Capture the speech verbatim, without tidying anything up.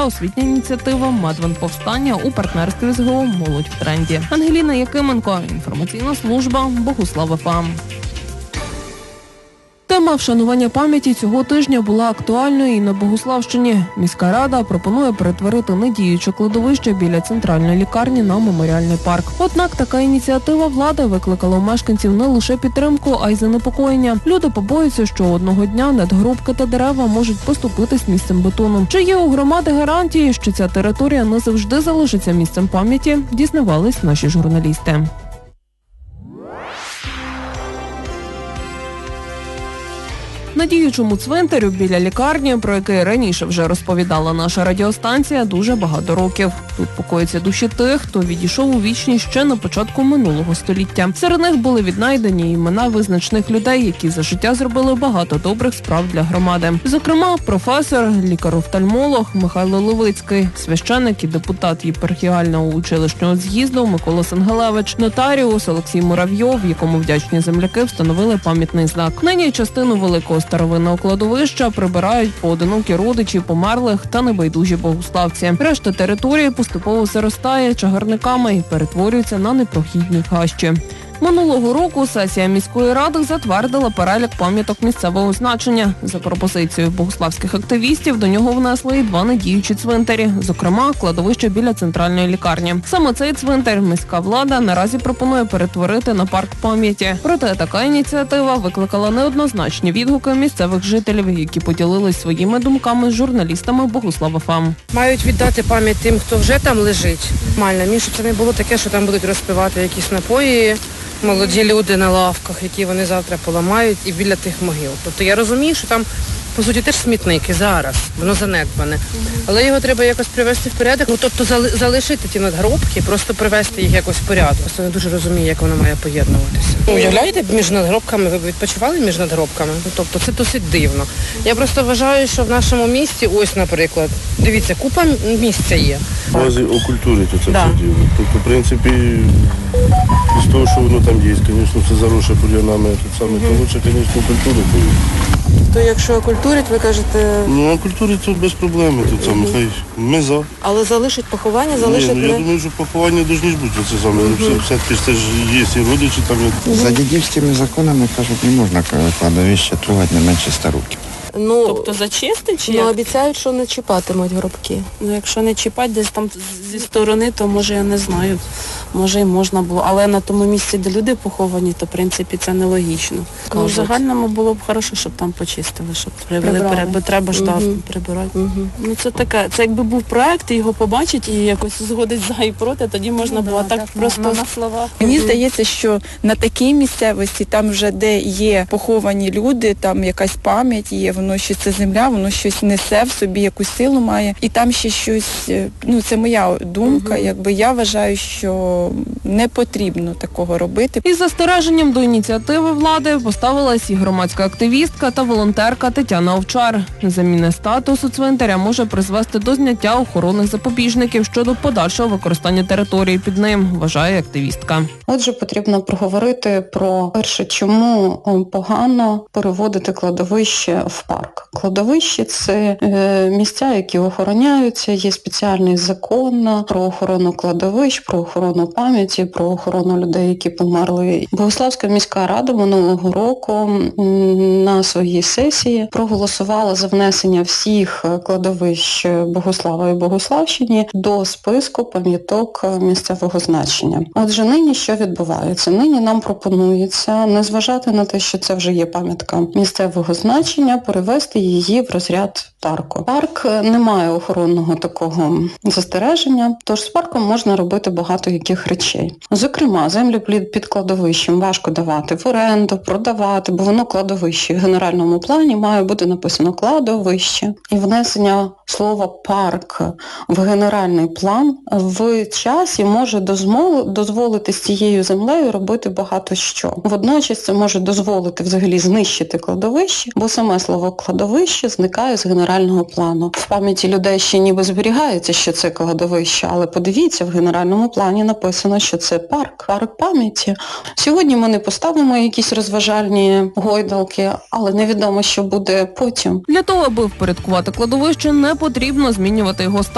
освітня ініціатива «Медвин повстання» у партнерстві з ГО «Молодь в тренді». Ангеліна Якименко, інформаційна служба Богуслав еф ем. Тема вшанування пам'яті цього тижня була актуальною і на Богуславщині. Міська рада пропонує перетворити недіюче кладовище біля центральної лікарні на меморіальний парк. Однак така ініціатива влади викликала у мешканців не лише підтримку, а й занепокоєння. Люди побоюються, що одного дня надгробки та дерева можуть поступитись місцем бетону. Чи є у громади гарантії, що ця територія не завжди залишиться місцем пам'яті, дізнавались наші журналісти. На діючому цвинтарю біля лікарні, про який раніше вже розповідала наша радіостанція, дуже багато років. Тут покоїться душі тих, хто відійшов у вічність ще на початку минулого століття. Серед них були віднайдені імена визначних людей, які за життя зробили багато добрих справ для громади. Зокрема, професор, лікар-офтальмолог Михайло Левицький, священик і депутат єпархіального училищного з'їзду Микола Сангелевич, нотаріус Олексій Муравйов, якому вдячні земляки встановили пам'ятний знак. Нині частину великого старовинного кладовища прибирають поодинокі родичі померлих та небайдужі богуславці. Решта території поступово заростає чагарниками і перетворюється на непрохідні хащі. Минулого року сесія міської ради затвердила перелік пам'яток місцевого значення. За пропозицією богуславських активістів до нього внесли і два недіючі цвинтарі, зокрема, кладовище біля центральної лікарні. Саме цей цвинтар міська влада наразі пропонує перетворити на парк пам'яті. Проте така ініціатива викликала неоднозначні відгуки місцевих жителів, які поділились своїми думками з журналістами Богуслав еф ем. Мають віддати пам'ять тим, хто вже там лежить. Нормально, мені щоб це не було таке, що там будуть розпивати якісь напої, молоді люди на лавках, які вони завтра поламають, і біля тих могил. Тобто я розумію, що там, по суті, теж смітники зараз, воно занедбане. Але його треба якось привести в порядок, ну, тобто залишити ті надгробки, просто привести їх якось в порядок. Просто не дуже розумію, як воно має поєднуватися. Уявляєте, між надгробками, ви б відпочивали між надгробками? Ну, тобто це досить дивно. Я просто вважаю, що в нашому місті, ось, наприклад, дивіться, купа місця є. Базі окультурити це да. все діло. Тобто, в принципі, з того, що воно там є, звісно, це заросше бур'янами, тут саме, то лучше, звісно, окультурити. То якщо окультурять, ви кажете... Ну, окультурити тут без проблем, тут саме, хай ми за. Але залишить поховання, залишить... Ні, ну, я думаю, що поховання повинні бути це саме. Угу. Все-таки це ж є і родичі там. Угу. За дідівськими законами, кажуть, не можна кладовище трогати не менше ста років. Ну, тобто зачистити чи ну, як? обіцяють, що не чіпатимуть гробки. Ну, якщо не чіпати десь там зі сторони, то може я не знаю, може і можна було. Але на тому місці, де люди поховані, то в принципі це нелогічно. Ну, в загальному було б хорошо, щоб там почистили, щоб прибрали, бо треба ж угу. прибирати. Угу. Ну це таке, це якби був проект, і його побачить і якось згодить за і проти, тоді можна було ну, так, так просто на, на словах. Мені угу. здається, що на такій місцевості, там вже де є поховані люди, там якась пам'ять є, воно ще це земля, воно щось несе в собі, якусь силу має. І там ще щось, ну це моя думка, угу. якби я вважаю, що не потрібно такого робити. Із застереженням до ініціативи влади поставилась і громадська активістка та волонтерка Тетяна Овчар. Заміна статусу цвинтаря може призвести до зняття охоронних запобіжників щодо подальшого використання території під ним, вважає активістка. Отже, потрібно проговорити про перше, чому погано переводити кладовище в парк. Кладовище – це е, місця, які охороняються, є спеціальний закон про охорону кладовищ, про охорону пам'яті, про охорону людей, які померли. Богуславська міська рада минулого року на своїй сесії проголосувала за внесення всіх кладовищ Богуслава і Богуславщині до списку пам'яток місцевого значення. Отже, нині що відбувається? Нині нам пропонується не зважати на те, що це вже є пам'ятка місцевого значення, перевести її в розряд парку. Парк не має охоронного такого застереження, тож з парком можна робити багато яких речей. Зокрема, землю під кладовищем важко давати в оренду, продавати, бо воно кладовище. В генеральному плані має бути написано кладовище. І внесення слова парк в генеральний план в часі може дозволити з цією землею робити багато що. Водночас це може дозволити взагалі знищити кладовище, бо саме слово кладовище зникає з генерального плану. В пам'яті людей ще ніби зберігається, що це кладовище, але подивіться, в генеральному плані написано, що це парк, парк пам'яті. Сьогодні ми не поставимо якісь розважальні гойдалки, але невідомо, що буде потім. Для того, аби впорядкувати кладовище, не потрібно змінювати його статус